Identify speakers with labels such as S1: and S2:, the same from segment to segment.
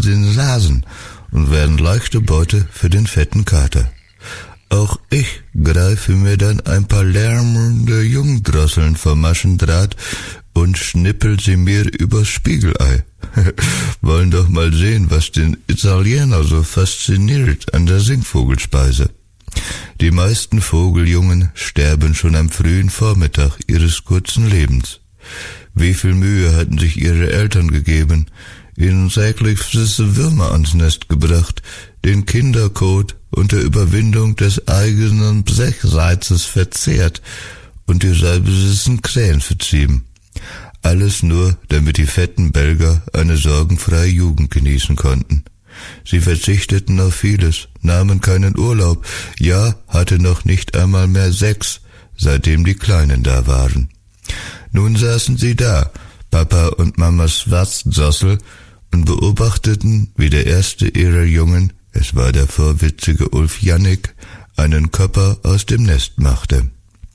S1: den Rasen und werden leichte Beute für den fetten Kater. Auch ich greife mir dann ein paar lärmende Jungdrosseln vom Maschendraht und schnippel sie mir übers Spiegelei. Wollen doch mal sehen, was den Italiener so fasziniert an der Singvogelspeise. Die meisten Vogeljungen sterben schon am frühen Vormittag ihres kurzen Lebens. Wie viel Mühe hatten sich ihre Eltern gegeben, ihnen säglich süße Würmer ans Nest gebracht, den Kinderkot unter Überwindung des eigenen Brechreizes verzehrt und die süßen Krähen vertrieben. Alles nur, damit die fetten Belger eine sorgenfreie Jugend genießen konnten. Sie verzichteten auf vieles, nahmen keinen Urlaub, ja, hatte noch nicht einmal mehr Sex, seitdem die Kleinen da waren. Nun saßen sie da, Papa und Mama Schwarzdossel, und beobachteten, wie der erste ihrer Jungen, es war der vorwitzige Ulf Jannik, einen Körper aus dem Nest machte.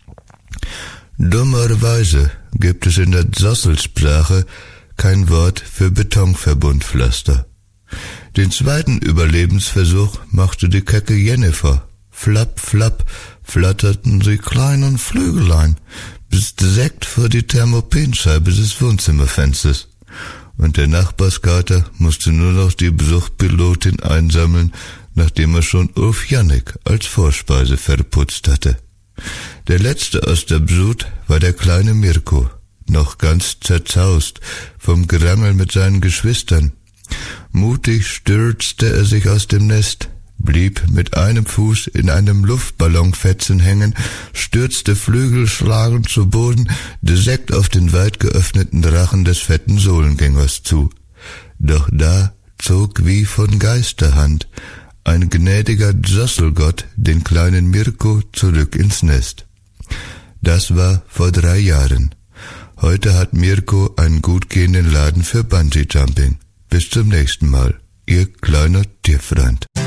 S1: Dummerweise gibt es in der Zosselsprache kein Wort für Betonverbundpflaster. Den zweiten Überlebensversuch machte die kecke Jennifer. Flapp, flapp, flatterten sie kleinen Flügelein, bis direkt vor die Thermopenscheibe des Wohnzimmerfensters. Und der Nachbarskater musste nur noch die Besuchpilotin einsammeln, nachdem er schon Ulf Jannik als Vorspeise verputzt hatte. Der letzte aus der Brut war der kleine Mirko, noch ganz zerzaust vom Gerangel mit seinen Geschwistern. Mutig stürzte er sich aus dem Nest, blieb mit einem Fuß in einem Luftballonfetzen hängen, stürzte flügelschlagend zu Boden, direkt auf den weit geöffneten Rachen des fetten Sohlengängers zu. Doch da zog wie von Geisterhand ein gnädiger Zosselgott den kleinen Mirko zurück ins Nest. Das war vor 3 Jahren. Heute hat Mirko einen gut gehenden Laden für Bungee-Jumping. Bis zum nächsten Mal, Ihr kleiner Tierfreund.